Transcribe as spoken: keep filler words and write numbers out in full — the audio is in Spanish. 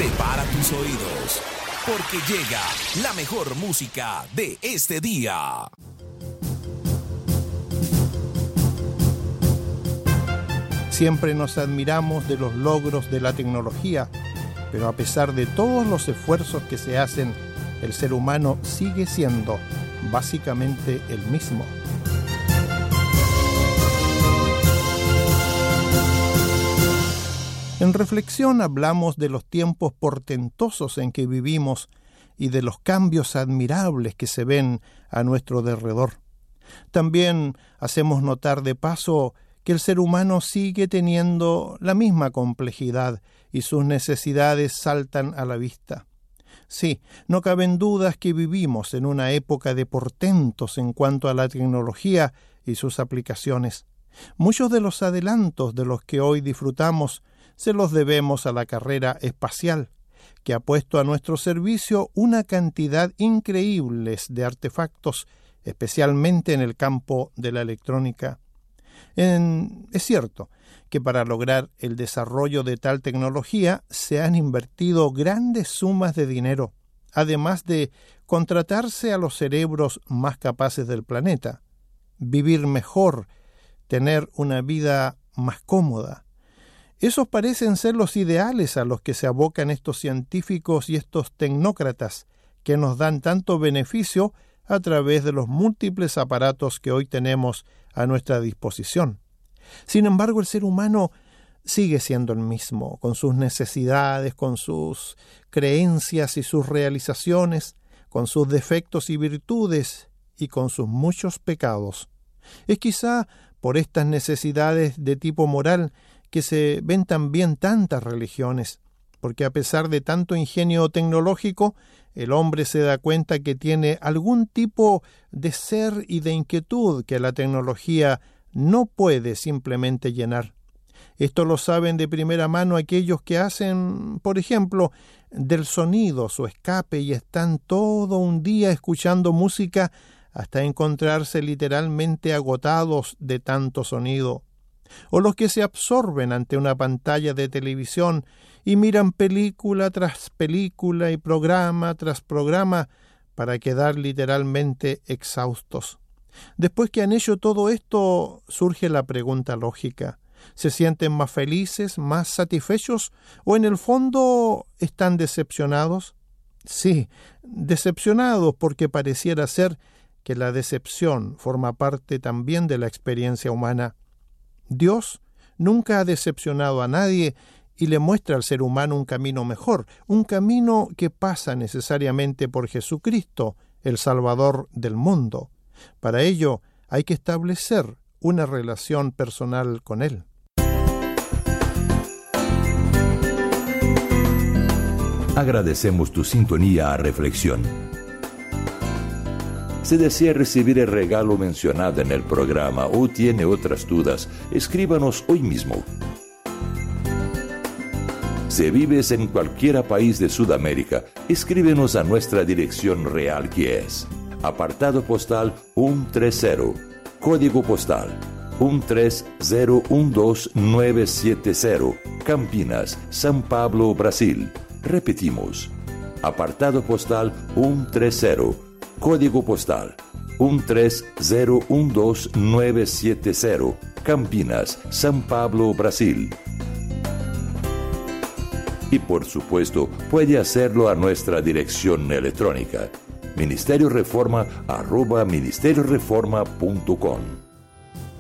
Prepara tus oídos, porque llega la mejor música de este día. Siempre nos admiramos de los logros de la tecnología, pero a pesar de todos los esfuerzos que se hacen, el ser humano sigue siendo básicamente el mismo. En Reflexión hablamos de los tiempos portentosos en que vivimos y de los cambios admirables que se ven a nuestro derredor. También hacemos notar de paso que el ser humano sigue teniendo la misma complejidad y sus necesidades saltan a la vista. Sí, no caben dudas que vivimos en una época de portentos en cuanto a la tecnología y sus aplicaciones. Muchos de los adelantos de los que hoy disfrutamos se los debemos a la carrera espacial, que ha puesto a nuestro servicio una cantidad increíble de artefactos, especialmente en el campo de la electrónica. En, es cierto que para lograr el desarrollo de tal tecnología se han invertido grandes sumas de dinero, además de contratarse a los cerebros más capaces del planeta, vivir mejor, tener una vida más cómoda. Esos parecen ser los ideales a los que se abocan estos científicos y estos tecnócratas que nos dan tanto beneficio a través de los múltiples aparatos que hoy tenemos a nuestra disposición. Sin embargo, el ser humano sigue siendo el mismo, con sus necesidades, con sus creencias y sus realizaciones, con sus defectos y virtudes y con sus muchos pecados. Es quizá por estas necesidades de tipo moral que se ven también tantas religiones, porque a pesar de tanto ingenio tecnológico, el hombre se da cuenta que tiene algún tipo de ser y de inquietud que la tecnología no puede simplemente llenar. Esto lo saben de primera mano aquellos que hacen, por ejemplo, del sonido su escape y están todo un día escuchando música hasta encontrarse literalmente agotados de tanto sonido. O los que se absorben ante una pantalla de televisión y miran película tras película y programa tras programa para quedar literalmente exhaustos. Después que han hecho todo esto, surge la pregunta lógica: ¿se sienten más felices, más satisfechos o en el fondo están decepcionados? Sí, decepcionados porque pareciera ser que la decepción forma parte también de la experiencia humana. Dios nunca ha decepcionado a nadie y le muestra al ser humano un camino mejor, un camino que pasa necesariamente por Jesucristo, el Salvador del mundo. Para ello hay que establecer una relación personal con Él. Agradecemos tu sintonía a Reflexión. Si desea recibir el regalo mencionado en el programa o tiene otras dudas, escríbanos hoy mismo. Si vives en cualquier país de Sudamérica, escríbenos a nuestra dirección real, que es apartado postal ciento treinta, código postal uno tres cero uno dos nueve siete cero, Campinas, São Paulo, Brasil. Repetimos, apartado postal ciento treinta, código postal uno tres cero uno dos nueve siete cero, Campinas, São Paulo, Brasil. Y por supuesto, puede hacerlo a nuestra dirección electrónica, ministerio reforma arroba ministerio reforma punto com.